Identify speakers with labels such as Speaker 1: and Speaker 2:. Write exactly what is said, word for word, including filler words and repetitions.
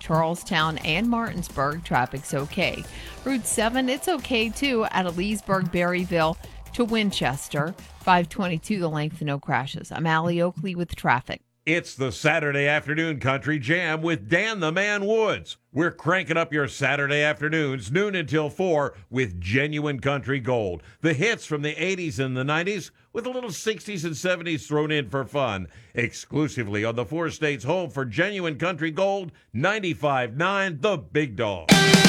Speaker 1: Charlestown and Martinsburg, traffic's okay. Route seven, it's okay too out of Leesburg, Berryville to Winchester. five twenty-two, the length, no crashes. I'm Allie Oakley with traffic.
Speaker 2: It's the Saturday Afternoon Country Jam with Dan the Man Woods. We're cranking up your Saturday afternoons, noon until four, with genuine country gold. The hits from the eighties and the nineties, with a little sixties and seventies thrown in for fun. Exclusively on the four states home for genuine country gold, ninety-five point nine The Big Dog.